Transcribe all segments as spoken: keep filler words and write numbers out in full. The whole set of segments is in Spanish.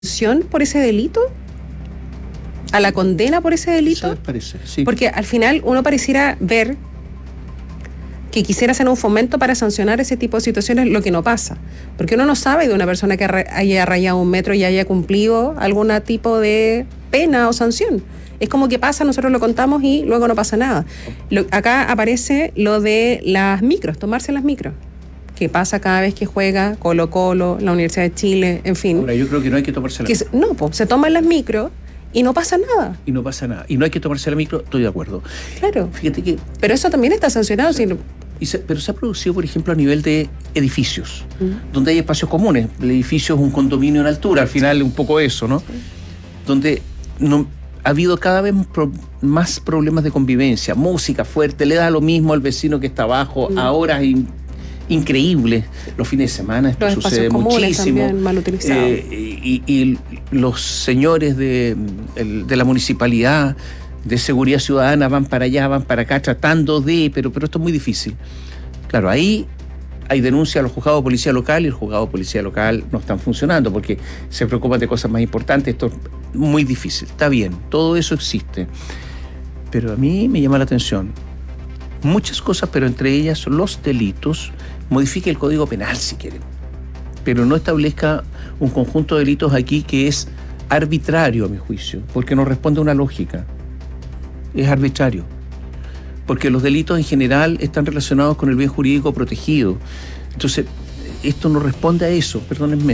sanción por ese delito? ¿A la condena por ese delito? Eso parece, sí. Porque al final uno pareciera ver que quisiera hacer un fomento para sancionar ese tipo de situaciones, lo que no pasa. Porque uno no sabe de una persona que haya rayado un metro y haya cumplido algún tipo de pena o sanción. Es como que pasa, nosotros lo contamos y luego no pasa nada. Lo, acá aparece lo de las micros, tomarse las micros, que pasa cada vez que juega Colo-Colo, la Universidad de Chile, en fin. Ahora, yo creo que no hay que tomarse la micro. Se, no, pues se toman las micros y no pasa nada. Y no pasa nada. Y no hay que tomarse la micro, estoy de acuerdo. Claro. Fíjate que... Pero eso también está sancionado. Sí. Si... Y se, pero se ha producido, por ejemplo, a nivel de edificios, uh-huh. donde hay espacios comunes. El edificio es un condominio en altura, al final un poco eso, ¿no? Sí. Donde no, ha habido cada vez pro, más problemas de convivencia, música fuerte, le da lo mismo al vecino que está abajo, uh-huh. a horas in, increíbles. Los fines de semana esto los sucede muchísimo. También mal utilizados. Eh, y, y los señores de, de la municipalidad, de seguridad ciudadana, van para allá, van para acá, tratando de, pero, pero esto es muy difícil. Claro, ahí hay denuncia a los juzgados de policía local y el juzgado de policía local no están funcionando porque se preocupan de cosas más importantes. Esto es muy difícil. Está bien, todo eso existe. Pero a mí me llama la atención muchas cosas, pero entre ellas los delitos. Modifique el Código Penal si quieren, pero no establezca un conjunto de delitos aquí que es arbitrario a mi juicio, porque no responde a una lógica. Es arbitrario, porque los delitos en general están relacionados con el bien jurídico protegido. Entonces, esto no responde a eso, perdónenme.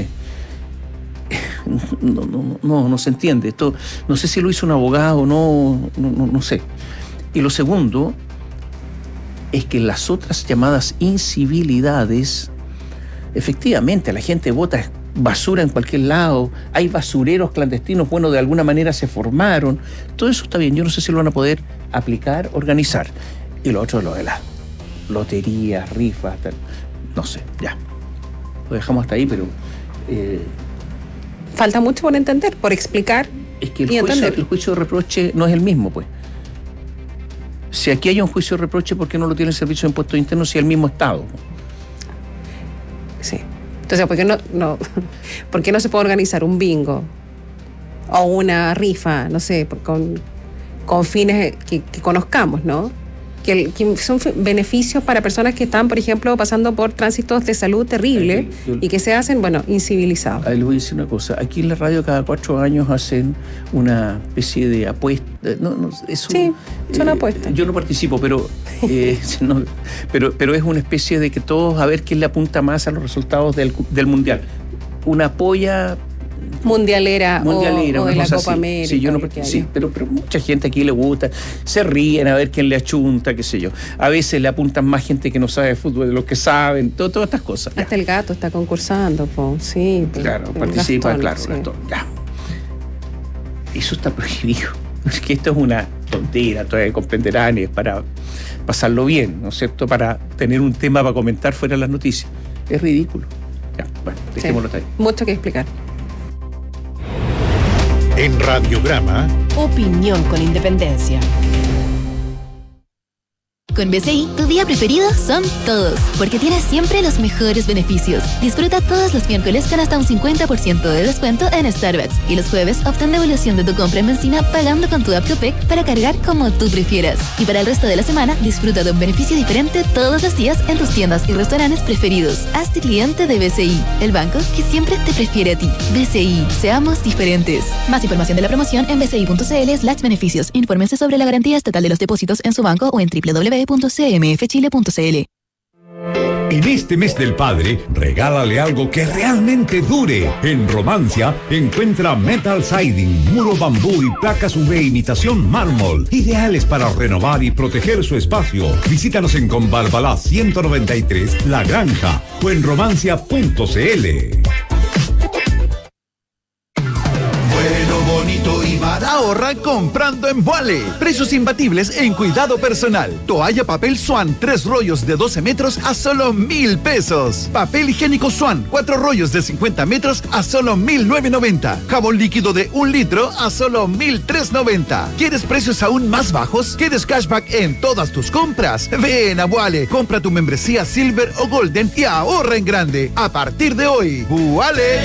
No, no, no, no se entiende. Esto, no sé si lo hizo un abogado o no, no, no, no sé. Y lo segundo es que las otras llamadas incivilidades, efectivamente, la gente bota basura en cualquier lado, hay basureros clandestinos, bueno, de alguna manera se formaron, todo eso está bien, yo no sé si lo van a poder aplicar, organizar. Y lo otro, lo de las loterías, rifas, tal, no sé, ya, lo dejamos hasta ahí, pero... Eh, falta mucho por entender, por explicar. Es que el y juicio, entender. el juicio de reproche no es el mismo, pues. Si aquí hay un juicio de reproche, ¿por qué no lo tiene el Servicio de Impuestos Internos si es el mismo Estado? Sí. Entonces, ¿por qué no, no, ¿por qué no se puede organizar un bingo o una rifa, no sé, con, con fines que, que conozcamos, ¿no? Que, que son beneficios para personas que están, por ejemplo, pasando por tránsitos de salud terribles y que se hacen, bueno, incivilizados. Ahí les voy a decir una cosa. Aquí en la radio cada cuatro años hacen una especie de apuesta. No, no, es un, sí, son eh, apuestas. Yo no participo, pero, eh, no, pero, pero es una especie de que todos a ver quién le apunta más a los resultados del, del Mundial. Una polla... Mundialera, mundialera o, o de la Copa así. América. Sí, yo no, sí, pero, pero mucha gente aquí le gusta, se ríen a ver quién le achunta, qué sé yo. A veces le apuntan más gente que no sabe de fútbol de los que saben, todo, todas estas cosas. Hasta ya. El gato está concursando, po. Sí. Claro, pero, participa, Gastón, claro, sí. Gastón, ya. Eso está prohibido. Es que esto es una tontera, todavía comprenderán, y es para pasarlo bien, ¿no es cierto? Para tener un tema para comentar fuera de las noticias. Es ridículo. Ya, bueno, dejémoslo sí. ahí. Mucho que explicar. En Radiograma, opinión con independencia. Con B C I, tu día preferido son todos, porque tienes siempre los mejores beneficios. Disfruta todos los miércoles con hasta un cincuenta por ciento de descuento en Starbucks y los jueves obtén devolución de tu compra en benzina pagando con tu app Copec para cargar como tú prefieras. Y para el resto de la semana, disfruta de un beneficio diferente todos los días en tus tiendas y restaurantes preferidos. Hazte cliente de B C I, el banco que siempre te prefiere a ti. B C I, seamos diferentes. Más información de la promoción en bci.cl slash beneficios. Infórmense sobre la garantía estatal de los depósitos en su banco o en doble u doble u doble u punto c m f chile punto c l. En este mes del padre, regálale algo que realmente dure. En Romancia, encuentra metal siding, muro bambú y placas U V imitación mármol, ideales para renovar y proteger su espacio. Visítanos en Conbarbalá ciento noventa y tres, La Granja, o en romancia punto c l. Bonito y barato. Ahorra comprando en Vuale. Precios imbatibles en cuidado personal. Toalla papel Swan, tres rollos de doce metros a solo mil pesos. Papel higiénico Swan, cuatro rollos de cincuenta metros a solo mil novecientos noventa. Jabón líquido de un litro a solo mil trescientos noventa. ¿Quieres precios aún más bajos? ¿Quieres cashback en todas tus compras? Ven a Vuale, compra tu membresía Silver o Golden y ahorra en grande. A partir de hoy, Vuale.